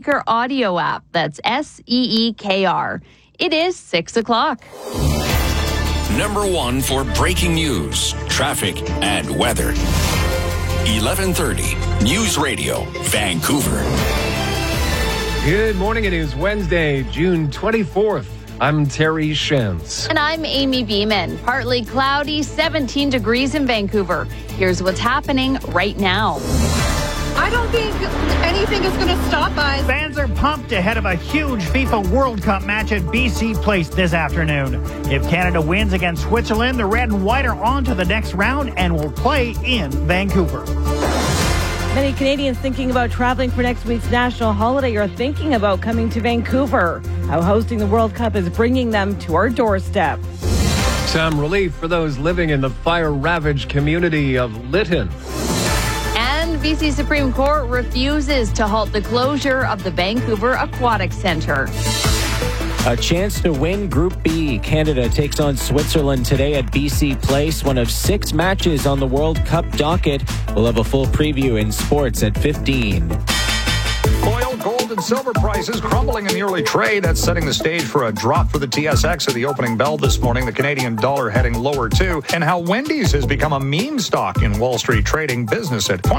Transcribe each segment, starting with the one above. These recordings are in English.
Seeker audio app. That's SEEKR. It is 6 o'clock. Number one for breaking news, traffic, and weather. 1130 News Radio, Vancouver. Good morning. It is Wednesday, June 24th. I'm Terry Shantz. And I'm Amy Beeman. Partly cloudy, 17 degrees in Vancouver. Here's what's happening right now. I don't think anything is going to stop us. Fans are pumped ahead of a huge FIFA World Cup match at BC Place this afternoon. If Canada wins against Switzerland, the red and white are on to the next round and will play in Vancouver. Many Canadians thinking about traveling for next week's national holiday are thinking about coming to Vancouver. How hosting the World Cup is bringing them to our doorstep. Some relief for those living in the fire-ravaged community of Lytton. And BC Supreme Court refuses to halt the closure of the Vancouver Aquatic Centre. A chance to win Group B. Canada takes on Switzerland today at BC Place, one of 6 matches on the World Cup docket. We'll have a full preview in sports at 15. Oil, gold, and silver prices crumbling in the early trade. That's setting the stage for a drop for the TSX at the opening bell this morning. The Canadian dollar heading lower too. And how Wendy's has become a meme stock in Wall Street trading, business at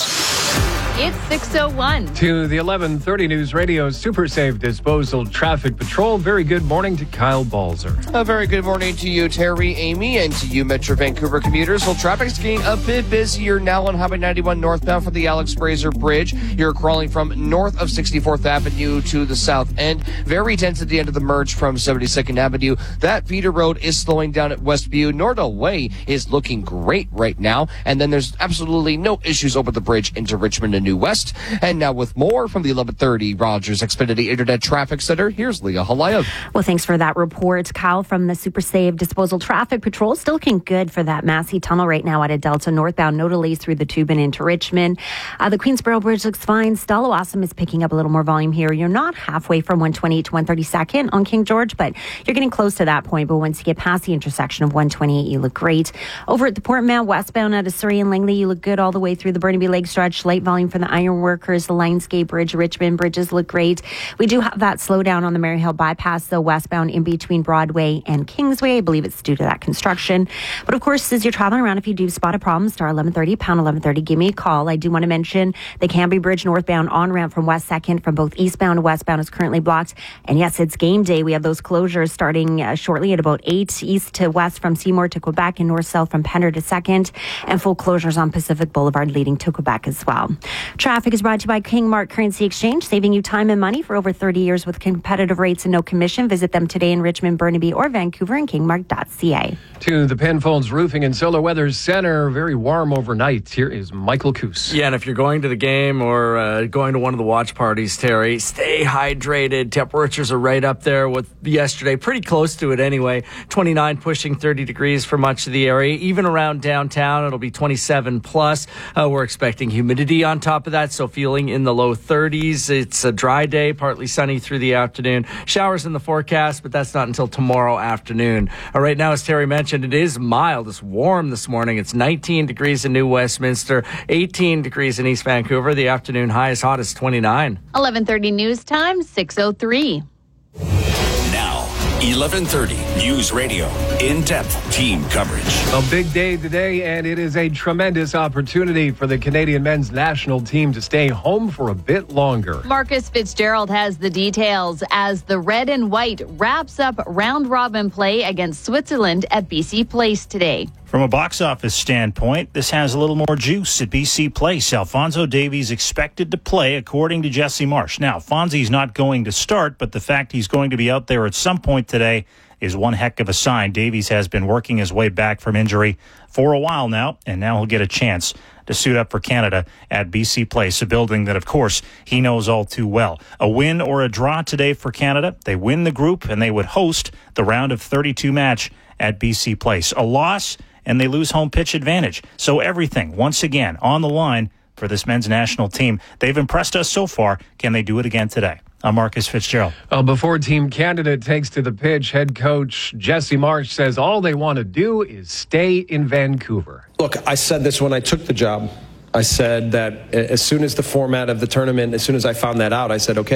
26. It's 6:01. To the 1130 News Radio Super Safe Disposal Traffic Patrol. Very good morning to Kyle Balzer. A very good morning to you, Terry, Amy, and to you, Metro Vancouver commuters. Well, traffic's getting a bit busier now on Highway 91 northbound from the Alex Fraser Bridge. You're crawling from north of 64th Avenue to the south end. Very tense at the end of the merge from 72nd Avenue. That feeder road is slowing down at Westview. Nordell Way is looking great right now. And then there's absolutely no issues over the bridge into Richmond and New West. And now with more from the 1130 Rogers Xfinity Internet Traffic Center, here's Leah Halayev. Well, thanks for that report, Kyle, from the Super Save Disposal Traffic Patrol. Still looking good for that Massey Tunnel right now out of Delta northbound, no delays through the tube and into Richmond. The Queensboro Bridge looks fine. Stella Awesome is picking up a little more volume here. You're not halfway from 128 to 132nd on King George, but you're getting close to that point. But once you get past the intersection of 128, you look great. Over at the Portmount westbound out of Surrey and Langley, you look good all the way through the Burnaby Lake stretch. Light volume from the Ironworkers, the Lionsgate Bridge, Richmond bridges look great. We do have that slowdown on the Maryhill bypass, though, westbound in between Broadway and Kingsway. I believe it's due to that construction. But of course, as you're traveling around, if you do spot a problem, star 1130, pound 1130, give me a call. I do want to mention the Cambie Bridge northbound on-ramp from West 2nd from both eastbound and westbound is currently blocked. And yes, it's game day. We have those closures starting shortly at about 8 east to west from Seymour to Quebec and north-south from Pender to 2nd, and full closures on Pacific Boulevard leading to Quebec as well. Traffic is brought to you by Kingmark Currency Exchange, saving you time and money for over 30 years with competitive rates and no commission. Visit them today in Richmond, Burnaby, or Vancouver and kingmark.ca. To the Penfolds Roofing and Solar Weather Center. Very warm overnight. Here is Michael Coos. Yeah, and if you're going to the game or going to one of the watch parties, Terry, stay hydrated. Temperatures are right up there with yesterday, pretty close to it anyway. 29 pushing 30 degrees for much of the area. Even around downtown, it'll be 27 plus. We're expecting humidity on top of that, so feeling in the low 30s. It's a dry day, partly sunny through the afternoon. Showers in the forecast, but that's not until tomorrow afternoon. Right now, as Terry mentioned, it is mild. It's warm this morning. It's 19 degrees in New Westminster, 18 degrees in East Vancouver. The afternoon high is hot as 29. 1130 news time, 6:03. Now, 1130 News Radio, in-depth team coverage. A big day today, and it is a tremendous opportunity for the Canadian men's national team to stay home for a bit longer. Marcus Fitzgerald has the details as the red and white wraps up round-robin play against Switzerland at BC Place today. From a box office standpoint, this has a little more juice at BC Place. Alphonso Davies expected to play, according to Jesse Marsh. Now, Fonzie's not going to start, but the fact he's going to be out there at some point today is one heck of a sign. Davies has been working his way back from injury for a while now, and now he'll get a chance to suit up for Canada at BC Place, a building that, of course, he knows all too well. A win or a draw today for Canada. They win the group, and they would host the round of 32 match at BC Place. A loss, and they lose home pitch advantage. So everything, once again, on the line for this men's national team. They've impressed us so far. Can they do it again today? I'm Marcus Fitzgerald. Before Team Canada takes to the pitch, head coach Jesse Marsh says all they want to do is stay in Vancouver. Look, I said this when I took the job. I said that as soon as the format of the tournament, as soon as I found that out, I said, okay,